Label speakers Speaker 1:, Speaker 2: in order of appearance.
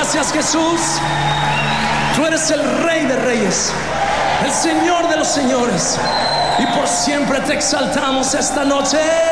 Speaker 1: Gracias, Jesús. Tú eres el Rey de Reyes, el Señor de los señores, y por siempre te exaltamos esta noche.